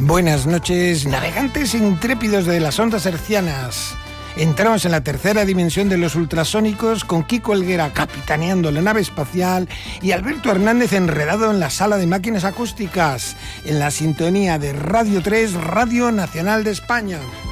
Buenas noches, navegantes intrépidos de las ondas hercianas. Entramos en la tercera dimensión de los ultrasónicos con Kiko Helguera capitaneando la nave espacial y Alberto Hernández enredado en la sala de máquinas acústicas, en la sintonía de Radio 3, Radio Nacional de España.